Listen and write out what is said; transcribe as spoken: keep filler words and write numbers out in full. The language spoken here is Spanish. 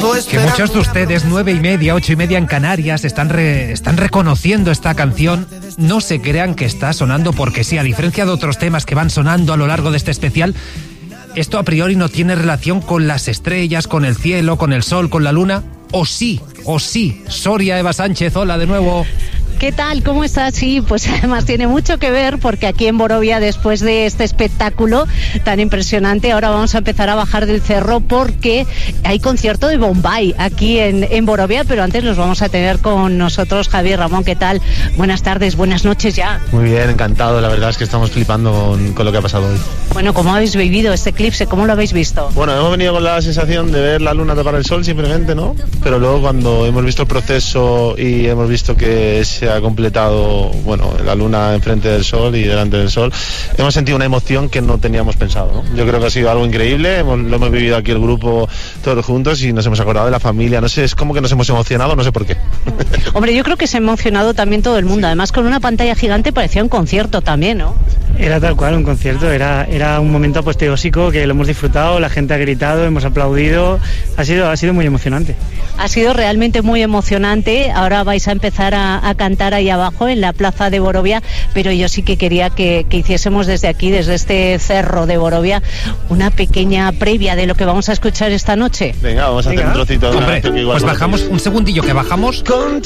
Que muchos de ustedes, nueve y media, ocho y media en Canarias, están, re, están reconociendo esta canción. No se crean que está sonando porque sí, a diferencia de otros temas que van sonando a lo largo de este especial, esto a priori no tiene relación con las estrellas, con el cielo, con el sol, con la luna. O sí, o sí. Soria, Eva Sánchez, hola de nuevo. ¿Qué tal? ¿Cómo estás? Sí, pues además tiene mucho que ver porque aquí en Borovia, después de este espectáculo tan impresionante, ahora vamos a empezar a bajar del cerro porque hay concierto de Bombay aquí en, en Borovia, pero antes los vamos a tener con nosotros. Javier, Ramón, ¿qué tal? Buenas tardes, buenas noches ya. Muy bien, encantado, la verdad es que estamos flipando con, con lo que ha pasado hoy. Bueno, ¿cómo habéis vivido este eclipse? ¿Cómo lo habéis visto? Bueno, hemos venido con la sensación de ver la luna tapar el sol simplemente, ¿no? Pero luego cuando hemos visto el proceso y hemos visto que se ha completado, bueno, la luna enfrente del sol y delante del sol, hemos sentido una emoción que no teníamos pensado, ¿no? Yo creo que ha sido algo increíble, hemos, lo hemos vivido aquí el grupo todos juntos y nos hemos acordado de la familia, no sé, es como que nos hemos emocionado, no sé por qué. Hombre, yo creo que se ha emocionado también todo el mundo, además con una pantalla gigante parecía un concierto también, ¿no? Era tal cual un concierto, era, era un momento apoteósico que lo hemos disfrutado, la gente ha gritado, hemos aplaudido, ha sido, ha sido muy emocionante. Ha sido realmente muy emocionante, ahora vais a empezar a, a cantar ahí abajo en la plaza de Borovia, pero yo sí que quería que, que hiciésemos desde aquí, desde este cerro de Borovia, una pequeña previa de lo que vamos a escuchar esta noche. Venga, vamos a Venga. hacer un trocito de Hombre, pues bajamos un segundillo que bajamos.